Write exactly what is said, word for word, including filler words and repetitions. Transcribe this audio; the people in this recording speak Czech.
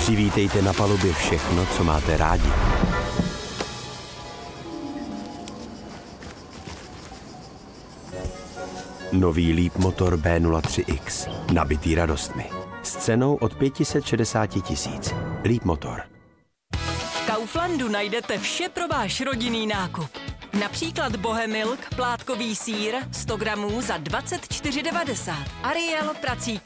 Přivítejte na palubě všechno, co máte rádi. Nový Leapmotor B nula tři X, nabitý radostmi. S cenou od pět set šedesát tisíc. Leapmotor. V Kauflandu najdete vše pro váš rodinný nákup. Například Bohemilk, plátkový sýr, sto gramů za dvacet čtyři devadesát. Ariel prací